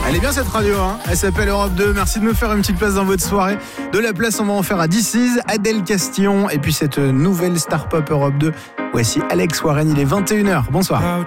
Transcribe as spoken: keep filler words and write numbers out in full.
Elle est bien cette radio, hein. Elle s'appelle Europe deux. Merci de me faire une petite place dans votre soirée. De la place, on va en faire à This Is, Adèle Castillon et puis cette nouvelle star pop Europe deux. Voici Alex Warren, il est vingt et une heures. Bonsoir.